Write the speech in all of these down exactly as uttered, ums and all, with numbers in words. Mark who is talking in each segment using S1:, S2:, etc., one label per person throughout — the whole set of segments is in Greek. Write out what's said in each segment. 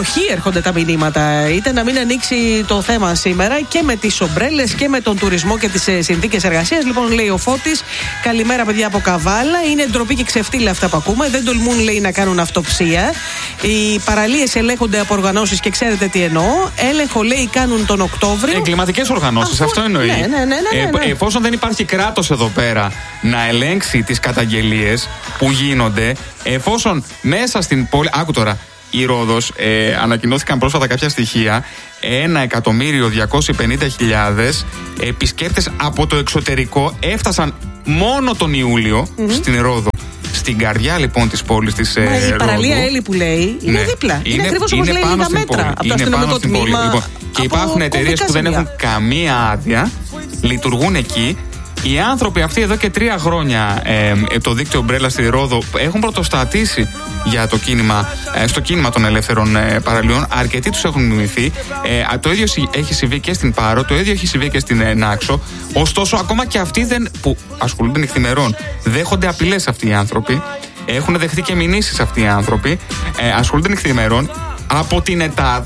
S1: προσοχή έρχονται τα μηνύματα. Είτε να μην ανοίξει το θέμα σήμερα και με τις ομπρέλες και με τον τουρισμό και τις συνθήκες εργασίας. Λοιπόν, λέει ο Φώτης, καλημέρα παιδιά από Καβάλα. Είναι ντροπή και ξεφτύλα αυτά που ακούμε. Δεν τολμούν, λέει, να κάνουν αυτοψία. Οι παραλίες ελέγχονται από οργανώσεις και ξέρετε τι εννοώ. Έλεγχο, λέει, κάνουν τον Οκτώβριο.
S2: Εγκληματικές οργανώσεις, αυτό, αυτό εννοεί.
S1: Ναι, ναι, ναι, ναι, ναι, ναι.
S2: Ε, εφόσον δεν υπάρχει κράτος εδώ πέρα να ελέγξει τις καταγγελίες που γίνονται, εφόσον μέσα στην πόλη. Άκου τώρα. Η Ρόδος, ε, ανακοινώθηκαν πρόσφατα κάποια στοιχεία. Ένα εκατομμύριο διακόσιες πενήντα χιλιάδες επισκέπτες από το εξωτερικό έφτασαν μόνο τον Ιούλιο mm-hmm. στην Ρόδο. Στην καρδιά λοιπόν της πόλης της Ρόδου.
S1: Μα η παραλία Έλλη που λέει είναι ναι. δίπλα. Είναι, είναι ακριβώς όπως λέει λίγα μέτρα από το αστυνομικό τμήμα.
S2: Λοιπόν, και υπάρχουν εταιρείες που δεν έχουν καμία άδεια, λειτουργούν εκεί. Οι άνθρωποι αυτοί εδώ και τρία χρόνια ε, το δίκτυο Ομπρέλα στη Ρόδο έχουν πρωτοστατήσει για το κίνημα, ε, στο κίνημα των ελεύθερων ε, παραλίων. Αρκετοί τους έχουν μιμηθεί. Ε, το ίδιο έχει συμβεί και στην Πάρο, το ίδιο έχει συμβεί και στην ε, Νάξο. Ωστόσο, ακόμα και αυτοί δεν, που ασχολούνται νυχθημερών δέχονται απειλές αυτοί οι άνθρωποι. Έχουν δεχτεί και μηνύσεις αυτοί οι άνθρωποι. Ε, ασχολούνται νυχθημερών. Από την ΕΤΑΔ,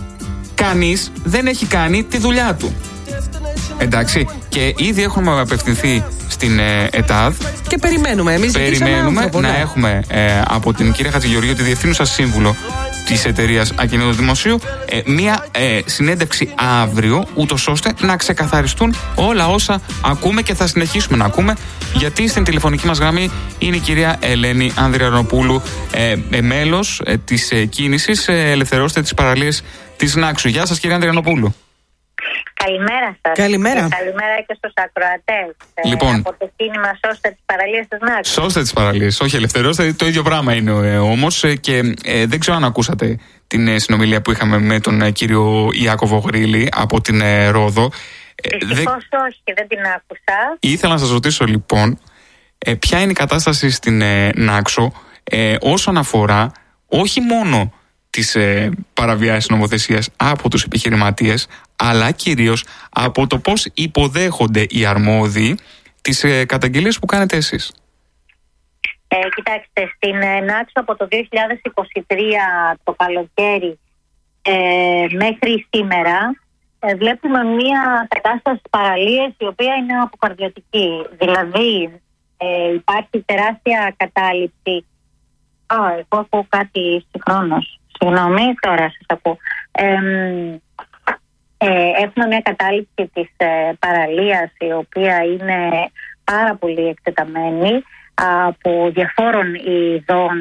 S2: κανείς δεν έχει κάνει τη δουλειά του. Εντάξει, και ήδη έχουμε απευθυνθεί στην ε, ΕΤΑΔ.
S1: Και περιμένουμε εμείς.
S2: Περιμένουμε
S1: άνθρωπο,
S2: να
S1: ναι.
S2: έχουμε ε, από την κυρία Χατζηγεωργίου, τη διευθύνουσα σύμβουλο της εταιρείας Ακινήτου Δημοσίου, ε, μία ε, συνέντευξη αύριο, ούτως ώστε να ξεκαθαριστούν όλα όσα ακούμε και θα συνεχίσουμε να ακούμε, γιατί στην τηλεφωνική μας γραμμή είναι η κυρία Ελένη Ανδριανοπούλου, ε, ε, μέλος ε, της ε, κίνησης ε, Ελευθερώστε τις παραλίες της Νάξου. Γεια σας, κυρία Ανδριανοπούλου.
S3: Καλημέρα σας.
S1: Καλημέρα.
S3: Και καλημέρα και στους ακροατές.
S2: Λοιπόν,
S3: ε, από το κίνημα Σώστε τις παραλίες της Νάξου.
S2: Σώστε τις παραλίες. Όχι, ελευθερώστε. Το ίδιο πράγμα είναι ε, όμως. Ε, και ε, δεν ξέρω αν ακούσατε την ε, συνομιλία που είχαμε με τον ε, κύριο Ιάκωβο Γρήλη από την ε, Ρόδο.
S3: Δυστυχώς δε... όχι, δεν την άκουσα.
S2: Ήθελα να σας ρωτήσω λοιπόν, ε, ποια είναι η κατάσταση στην ε, Νάξο ε, όσον αφορά όχι μόνο τις ε, παραβιάσεις νομοθεσίας από τους επιχειρηματίες, αλλά κυρίως από το πώς υποδέχονται οι αρμόδιοι τις ε, καταγγελίες που κάνετε εσείς.
S3: Ε, κοιτάξτε, στην ε, Νάξο από το δύο χιλιάδες είκοσι τρία το καλοκαίρι ε, μέχρι σήμερα ε, βλέπουμε μια κατάσταση παραλίες η οποία είναι αποκαρδιωτική. Δηλαδή ε, υπάρχει τεράστια κατάληψη. Α, εγώ ακούω κάτι συγχρόνως. Συγγνώμη, τώρα σας ακούω. Ε, ε, έχουμε μια κατάληψη της ε, παραλίας, η οποία είναι πάρα πολύ εκτεταμένη από διαφόρων ειδών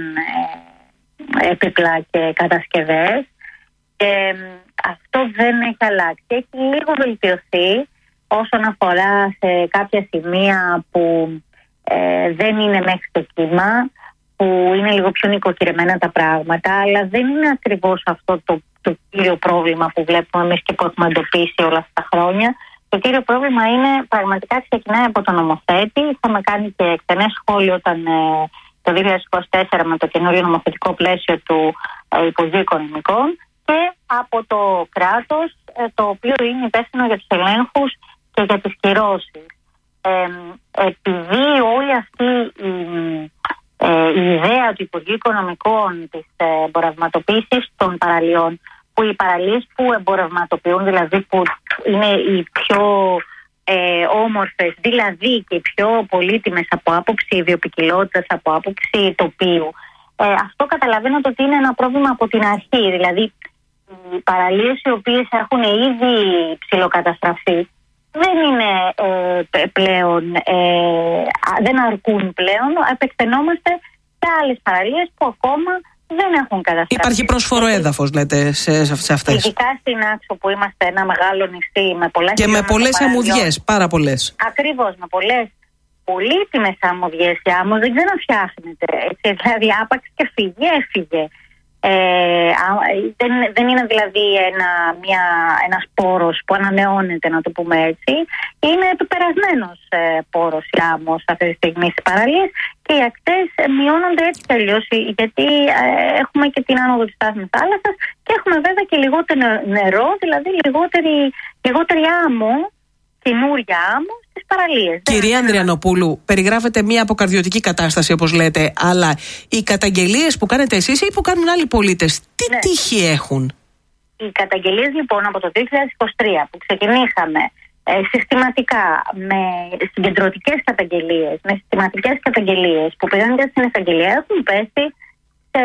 S3: ε, έπιπλα και κατασκευές, και ε, αυτό δεν έχει αλλάξει. Έχει λίγο βελτιωθεί όσον αφορά σε κάποια σημεία που ε, δεν είναι μέχρι το κύμα, που είναι λίγο πιο νοικοκυρεμένα τα πράγματα, αλλά δεν είναι ακριβώς αυτό το, το κύριο πρόβλημα που βλέπουμε εμείς και που έχουμε εντοπίσει όλα αυτά τα χρόνια. Το κύριο πρόβλημα είναι, πραγματικά ξεκινάει από τον νομοθέτη. Είχαμε κάνει και εκτενές σχόλιο όταν ε, το δύο χιλιάδες είκοσι τέσσερα με το καινούριο νομοθετικό πλαίσιο του ε, Υπουργείου Οικονομικών, και από το κράτος, ε, το οποίο είναι υπεύθυνο για τους ελέγχους και για τις κυρώσεις. Ε, επειδή όλη αυτή η Ε, η ιδέα του Υπουργείου Οικονομικών της ε, εμπορευματοποίησης των παραλιών, που οι παραλίες που εμπορευματοποιούν, δηλαδή που είναι οι πιο ε, όμορφες, δηλαδή και οι πιο πολύτιμες από άποψη βιοποικιλότητας, από άποψη τοπίου, ε, αυτό καταλαβαίνετε ότι είναι ένα πρόβλημα από την αρχή. Δηλαδή οι παραλίες οι οποίες έχουν ήδη ψιλοκαταστραφεί δεν είναι ε, πλέον, ε, δεν αρκούν πλέον. Επεκτενόμαστε σε άλλες παραλίες που ακόμα δεν έχουν καταστραφεί.
S1: Υπάρχει πρόσφορο έδαφος, λέτε, σε, σε αυτές.
S3: Ειδικά στην Νάξο, που είμαστε ένα μεγάλο νησί με πολλά
S1: και με πολλές αμμουδιές, πάρα πολλές.
S3: Ακριβώς, με πολλές πολύτιμες αμμουδιές. Η άμμος δεν ξαναφτιάχνεται. Δηλαδή, άπαξ και φύγε, έφυγε. Ε, δεν, δεν είναι δηλαδή ένα, μια, ένας πόρος που ανανεώνεται, να το πούμε έτσι. Είναι επιπερασμένος ε, πόρος η άμμος αυτή τη στιγμή στις παραλίες, και οι ακτές μειώνονται έτσι κι αλλιώς, γιατί ε, έχουμε και την άνοδο της στάθμης θάλασσας και έχουμε βέβαια και λιγότερο νερό, δηλαδή λιγότερη, λιγότερη άμμο, καινούρια άμμο στις παραλίες.
S1: Κυρία Ανδριανοπούλου, περιγράφεται μια αποκαρδιωτική κατάσταση, όπως λέτε, αλλά οι καταγγελίες που κάνετε εσείς ή που κάνουν άλλοι πολίτες, τι ναι. τύχη έχουν?
S3: Οι καταγγελίες λοιπόν από το δύο χιλιάδες είκοσι τρία που ξεκινήσαμε ε, συστηματικά με συγκεντρωτικές καταγγελίες, με συστηματικές καταγγελίες που πήγαν και στην εισαγγελία, έχουν πέσει σε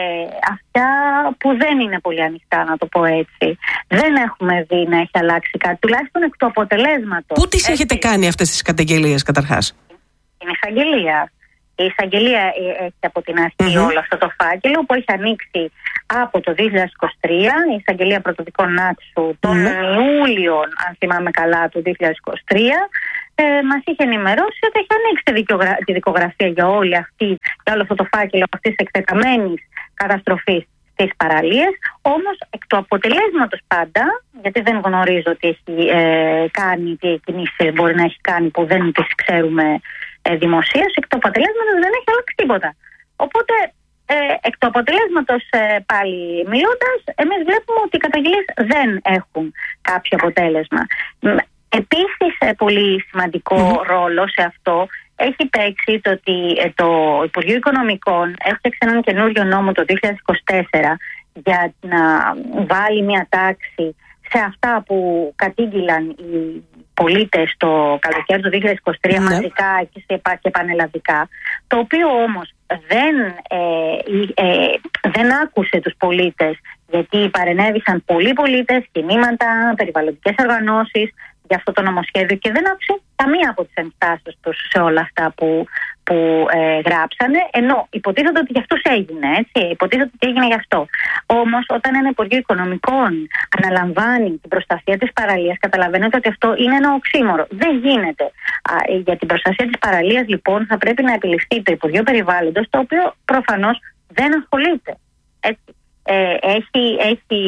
S3: αυτά που δεν είναι πολύ ανοιχτά, να το πω έτσι. Δεν έχουμε δει να έχει αλλάξει κάτι, τουλάχιστον εκ του αποτελέσματος.
S1: Πού τις έτσι έχετε κάνει αυτές τις καταγγελίες καταρχάς?
S3: Την εισαγγελία. Η εισαγγελία έχει από την αρχή mm-hmm. όλο αυτό το φάκελο που έχει ανοίξει από το δύο χιλιάδες είκοσι τρία, η εισαγγελία πρωτοδικών Νάξου τον mm-hmm. Ιούλιο, αν θυμάμαι καλά, του δύο χιλιάδες είκοσι τρία. Ε, μας είχε ενημερώσει ότι έχει ανοίξει τη, δικογρα... τη δικογραφία για όλη αυτή, για όλο αυτό το φάκελο αυτής της εκτεταμένης καταστροφής στις παραλίες. Όμως εκ του αποτελέσματος πάντα, γιατί δεν γνωρίζω τι έχει ε, κάνει, τι κινήσεις μπορεί να έχει κάνει που δεν τις ξέρουμε ε, δημοσίως, εκ του αποτελέσματος δεν έχει αλλάξει τίποτα. Οπότε ε, εκ του αποτελέσματος ε, πάλι μιλώντας, εμείς βλέπουμε ότι οι καταγγελίες δεν έχουν κάποιο αποτέλεσμα. Επίσης, πολύ σημαντικό mm-hmm. ρόλο σε αυτό έχει παίξει το ότι το Υπουργείο Οικονομικών έφτιαξε έναν καινούριο νόμο το δύο χιλιάδες είκοσι τέσσερα για να βάλει μια τάξη σε αυτά που κατήγγυλαν οι πολίτες το καλοκαίρι του δύο χιλιάδες είκοσι τρία mm-hmm. μαζικά και, σε, και πανελλαδικά, το οποίο όμως δεν, ε, ε, δεν άκουσε τους πολίτες, γιατί παρενέβησαν πολλοί πολίτες, κινήματα, περιβαλλοντικές οργανώσεις για αυτό το νομοσχέδιο και δεν άκουσε καμία από τις ενστάσεις τους σε όλα αυτά που, που ε, γράψανε, ενώ υποτίθεται ότι για αυτούς έγινε, έτσι, υποτίθεται ότι έγινε γι' αυτό. Όμως όταν ένα Υπουργείο Οικονομικών αναλαμβάνει την προστασία της παραλίας, καταλαβαίνετε ότι αυτό είναι ένα οξύμορο. Δεν γίνεται. Α, για την προστασία της παραλίας λοιπόν θα πρέπει να επιληφθεί το Υπουργείο Περιβάλλοντος, το οποίο προφανώς δεν ασχολείται. Έτσι. Ε, έχει... έχει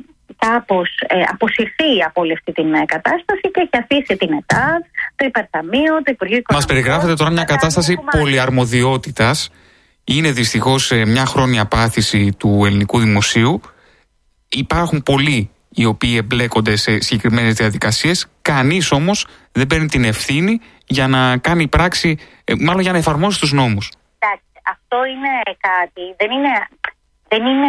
S3: κάπως ε, αποσυρθεί από όλη αυτή την ε, κατάσταση και έχει αφήσει την ΕΤΑΔ, το Υπερταμείο, το Υπουργείο Οικονομικών.
S2: Μας περιγράφεται τώρα μια κατάσταση πολυαρμοδιότητας. Είναι δυστυχώς ε, μια χρόνια πάθηση του ελληνικού δημοσίου. Υπάρχουν πολλοί οι οποίοι εμπλέκονται σε συγκεκριμένες διαδικασίες. Κανείς όμως δεν παίρνει την ευθύνη για να κάνει πράξη, ε, μάλλον για να εφαρμόσει τους νόμους.
S3: Εντάξει, αυτό είναι κάτι, δεν είναι... Δεν είναι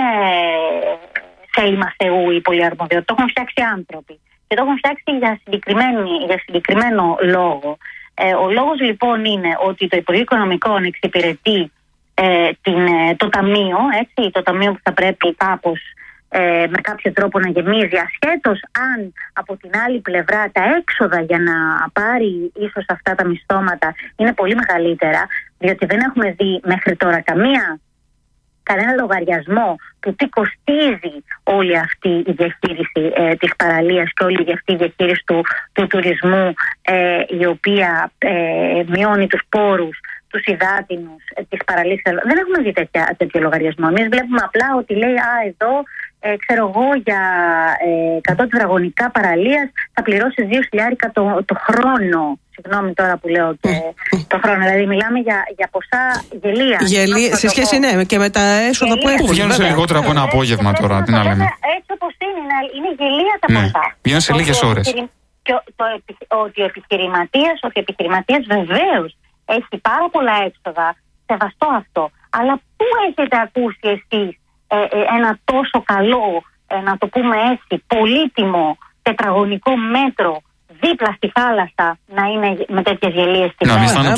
S3: θέλημα Θεού ή πολυαρμοδιότητα. Το έχουν φτιάξει άνθρωποι. Και το έχουν φτιάξει για, για συγκεκριμένο λόγο. Ε, ο λόγος λοιπόν είναι ότι το Υπουργείο Οικονομικών εξυπηρετεί ε, την, το ταμείο, έτσι, το ταμείο που θα πρέπει κάπως ε, με κάποιο τρόπο να γεμίζει, ασχέτως αν από την άλλη πλευρά τα έξοδα για να πάρει ίσως αυτά τα μισθώματα είναι πολύ μεγαλύτερα, διότι δεν έχουμε δει μέχρι τώρα καμία κανένα λογαριασμό του τι κοστίζει όλη αυτή η διαχείριση ε, της παραλίας και όλη αυτή η διαχείριση του, του τουρισμού, ε, η οποία ε, μειώνει τους πόρους, τους υδάτινους ε, της παραλίας. Δεν έχουμε δει τέτοια, τέτοιο λογαριασμό. Εμείς βλέπουμε απλά ότι λέει «Α, εδώ, ε, ξέρω εγώ, για ε, εκατό τετραγωνικά παραλίας θα πληρώσεις δύο χιλιάρικα το, το χρόνο». Συγγνώμη τώρα που λέω και το χρόνο. Δηλαδή, μιλάμε για, για ποσά γελία.
S1: Γελία, σε σχέση ναι, και με τα έσοδα γελία, που έχουν.
S2: Βγαίνουν σε λιγότερα από ένα απόγευμα τώρα. Τι να λέμε.
S3: Έτσι όπως είναι, είναι γελία τα ποσά.
S2: Ναι, βγαίνουν σε λίγες ώρες.
S3: Και ότι ο επιχειρηματίας, ότι ο επιχειρηματίας βεβαίως έχει πάρα πολλά έξοδα, σεβαστό αυτό. Αλλά πού έχετε ακούσει εσείς ε, ε, ένα τόσο καλό, ε, να το πούμε έτσι, πολύτιμο τετραγωνικό μέτρο δίπλα στη θάλασσα να είναι με τέτοιες γελίες στην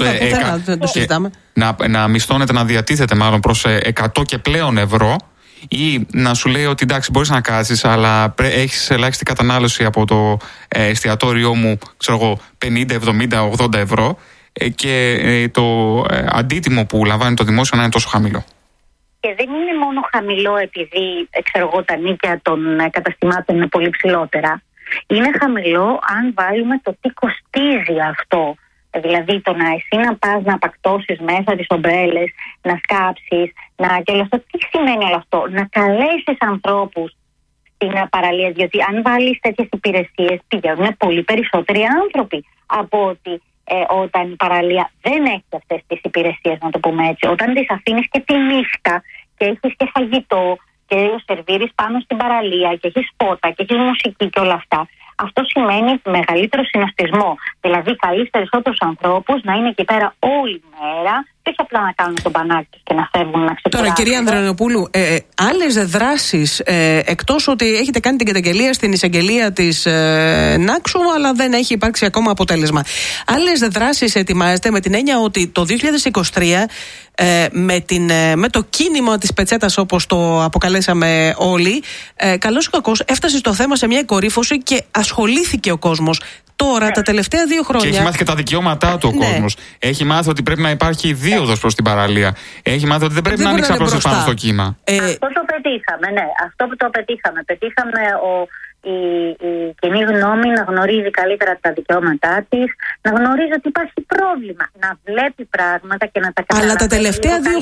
S2: Ελλάδα? Να, να μισθώνεται, να διατίθεται μάλλον προς εκατό και πλέον ευρώ, ή να σου λέει ότι εντάξει μπορείς να κάτσεις αλλά έχεις ελάχιστη κατανάλωση από το ε, εστιατόριό μου, ξέρω εγώ, πενήντα, εβδομήντα, ογδόντα ευρώ, ε, και ε, το ε, αντίτιμο που λαμβάνει το δημόσιο να είναι τόσο χαμηλό.
S3: Και δεν είναι μόνο χαμηλό επειδή ε, ξέρω εγώ, τα νίκια των ε, καταστημάτων είναι πολύ ψηλότερα. Είναι χαμηλό αν βάλουμε το τι κοστίζει αυτό. Δηλαδή το να εσύ να πας να απακτώσεις μέσα τις ομπρέλες, να σκάψεις, να και όλο αυτό. Τι σημαίνει όλο αυτό? Να καλέσεις ανθρώπους στην παραλία, διότι αν βάλεις τέτοιες υπηρεσίες πηγαίνουν πολύ περισσότεροι άνθρωποι από ότι ε, όταν η παραλία δεν έχει αυτές τις υπηρεσίες, να το πούμε έτσι. Όταν τις αφήνεις και τη νύχτα και έχεις και φαγητό και σερβίρεις πάνω στην παραλία και έχεις σπότα και έχεις μουσική και όλα αυτά. αυτό σημαίνει μεγαλύτερο συνοστισμό. Δηλαδή, καλείς περισσότερους ανθρώπους να είναι εκεί πέρα όλη μέρα, και όχι απλά να κάνουν τον πανάκι τους και να φεύγουν να ξεκουράσουν.
S1: Τώρα, κυρία Ανδριανοπούλου, ε, άλλες δράσεις, ε, εκτός ότι έχετε κάνει την καταγγελία στην εισαγγελία της ε, Νάξου, αλλά δεν έχει υπάρξει ακόμα αποτέλεσμα. Άλλες δράσεις ετοιμάζετε με την έννοια ότι το δύο χιλιάδες είκοσι τρία ε, με, την, ε, με το κίνημα της πετσέτας, όπως το αποκαλέσαμε όλοι, ε, καλώς ή κακώς έφτασε στο θέμα σε μια κορύφωση και ασχολήθηκε ο κόσμος. Τώρα, ναι. τα τελευταία δύο χρόνια.
S2: Και έχει μάθει και τα δικαιώματά του ο ναι. κόσμος. Έχει μάθει ότι πρέπει να υπάρχει δίωδος προς την παραλία. Έχει μάθει ότι δεν πρέπει δεν να ανοίξει απλώς πάνω στο κύμα.
S3: Ε... Αυτό το πετύχαμε, ναι. Αυτό που το πετύχαμε. Πετύχαμε ο, η, η κοινή γνώμη να γνωρίζει καλύτερα τα δικαιώματά της, να γνωρίζει ότι υπάρχει πρόβλημα, να βλέπει πράγματα και να τα καταλαβαίνει.
S1: Αλλά τα τελευταία δύο